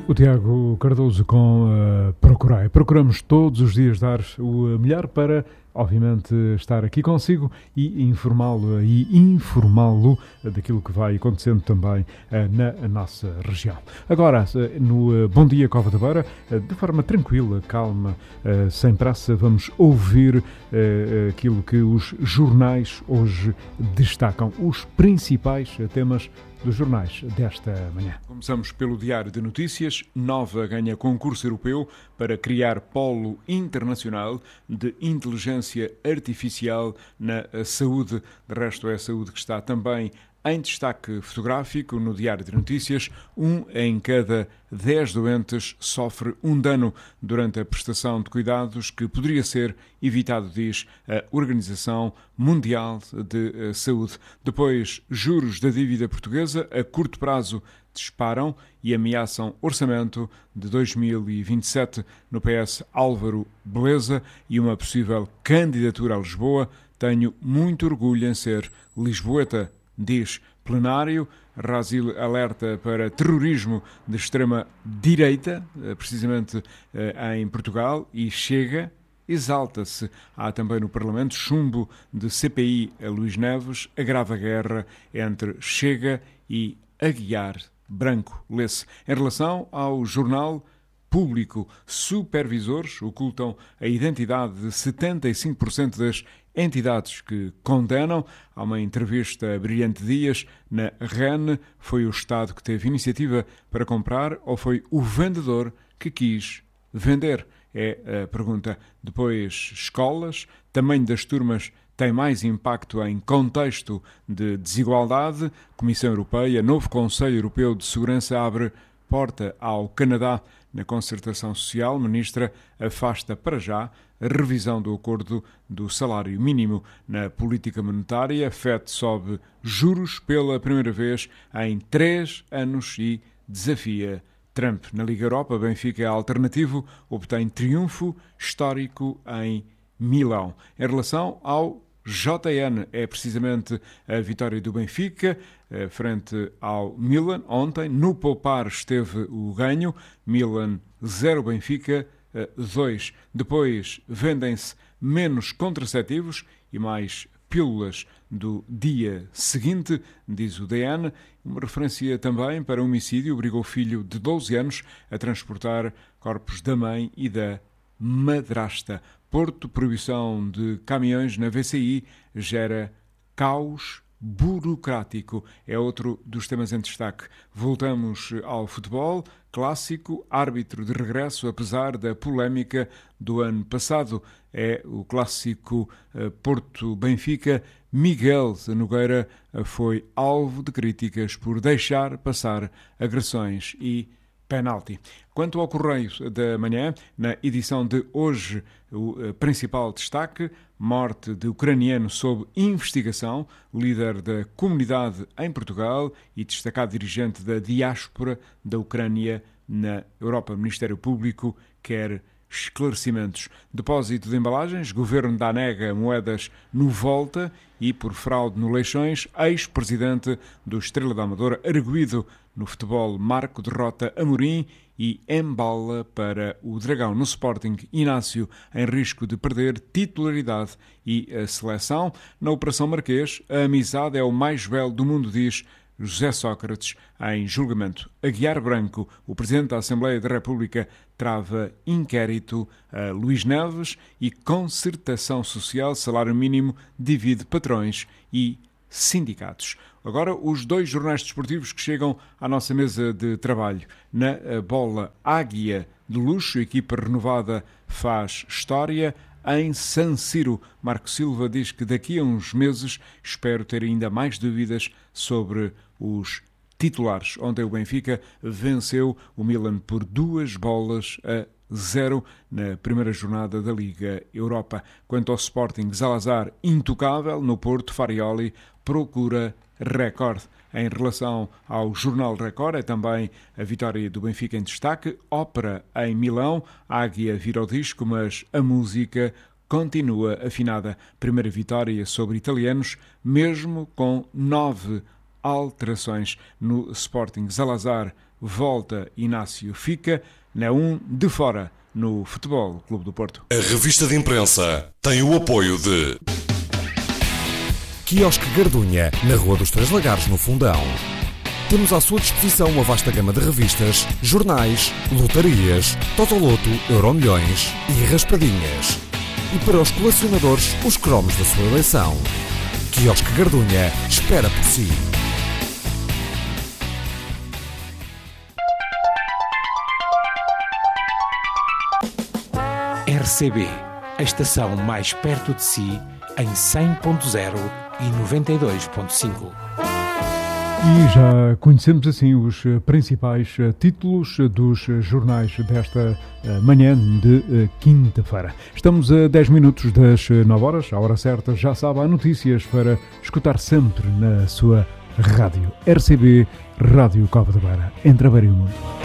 O Tiago Cardoso com Procurai. Procuramos todos os dias dar o melhor para, obviamente, estar aqui consigo e informá-lo daquilo que vai acontecendo também na nossa região. Agora, no Bom Dia Cova da Beira, de forma tranquila, calma, sem pressa, vamos ouvir aquilo que os jornais hoje destacam, os principais temas dos jornais desta manhã. Começamos pelo Diário de Notícias. Nova ganha concurso europeu para criar polo internacional de inteligência artificial na saúde. De resto, é a saúde que está também em destaque fotográfico no Diário de Notícias. 1 em cada 10 doentes sofre um dano durante a prestação de cuidados que poderia ser evitado, diz a Organização Mundial de Saúde. Depois, juros da dívida portuguesa a curto prazo disparam e ameaçam orçamento de 2027. No PS, Álvaro Beleza e uma possível candidatura a Lisboa. Tenho muito orgulho em ser lisboeta, diz plenário. Razil alerta para terrorismo de extrema-direita, precisamente em Portugal, e Chega exalta-se. Há também no Parlamento chumbo de CPI a Luís Neves, agrava a guerra entre Chega e Aguiar Branco. Lê-se. Em relação ao jornal Público, supervisores ocultam a identidade de 75% das entidades que condenam. Há uma entrevista a Brilhante Dias na REN. Foi o Estado que teve iniciativa para comprar ou foi o vendedor que quis vender? É a pergunta. Depois, escolas. Tamanho das turmas tem mais impacto em contexto de desigualdade. Comissão Europeia. Novo Conselho Europeu de Segurança abre porta ao Canadá na concertação social. Ministra afasta para já a revisão do acordo do salário mínimo. Na política monetária, FED sobe juros pela primeira vez em 3 anos e desafia Trump. Na Liga Europa, Benfica alternativo obtém triunfo histórico em Milão. Em relação ao JN, é precisamente a vitória do Benfica frente ao Milan ontem. No poupar esteve o ganho. Milan 0, Benfica 2. Depois vendem-se menos contraceptivos e mais pílulas do dia seguinte, diz o DN. Uma referência também para o homicídio obrigou o filho de 12 anos a transportar corpos da mãe e da madrasta. Porto, proibição de caminhões na VCI gera caos burocrático. É outro dos temas em destaque. Voltamos ao futebol. Clássico, árbitro de regresso, apesar da polémica do ano passado. É o clássico Porto-Benfica. Miguel Nogueira foi alvo de críticas por deixar passar agressões e penalti. Quanto ao Correio da Manhã, na edição de hoje, o principal destaque: morte de ucraniano sob investigação, líder da comunidade em Portugal e destacado dirigente da diáspora da Ucrânia na Europa. O Ministério Público quer esclarecimentos. Depósito de embalagens, governo dá nega moedas no Volta e por fraude no Leixões, ex-presidente do Estrela da Amadora, arguido no futebol. Marco derrota Amorim e embala para o Dragão. No Sporting, Inácio em risco de perder titularidade e a seleção. Na Operação Marquês, a amizade é o mais belo do mundo, diz José Sócrates em julgamento. Aguiar Branco, o Presidente da Assembleia da República, trava inquérito a Luís Neves e concertação social, salário mínimo, divide patrões e sindicatos. Agora, os 2 jornais desportivos que chegam à nossa mesa de trabalho. Na bola, Águia de luxo, equipa renovada faz história. Em San Siro, Marco Silva diz que daqui a uns meses espero ter ainda mais dúvidas sobre os titulares. Ontem o Benfica venceu o Milan por 2-0 na primeira jornada da Liga Europa. Quanto ao Sporting, Salazar intocável. No Porto, Farioli procura recorde. Em relação ao Jornal Record, é também a vitória do Benfica em destaque. Ópera em Milão, Águia vira o disco, mas a música continua afinada. Primeira vitória sobre italianos, mesmo com 9 alterações no Sporting. Salazar volta, Inácio fica. Na 1 de fora no Futebol Clube do Porto. A revista de imprensa tem o apoio de Quiosque Gardunha, na Rua dos Três Lagares, no Fundão. Temos à sua disposição uma vasta gama de revistas, jornais, lotarias, Totoloto, Euromilhões e raspadinhas. E para os colecionadores, os cromos da sua eleição. Quiosque Gardunha espera por si. RCB, a estação mais perto de si, em 100.0 e 92.5. E já conhecemos assim os principais títulos dos jornais desta manhã de quinta-feira. Estamos a 10 minutos das 9 horas, a hora certa, já sabe, há notícias para escutar sempre na sua rádio. RCB, Rádio Cova da Beira, entre a Beira e o Mundo.